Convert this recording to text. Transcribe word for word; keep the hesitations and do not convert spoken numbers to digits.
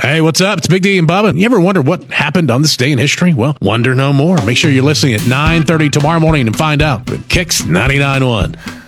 Hey, what's up? It's Big D and Bubba. You ever wonder what happened on this day in history? Well, wonder no more. Make sure you're listening at nine thirty tomorrow morning and find out with Kicks ninety-nine point one.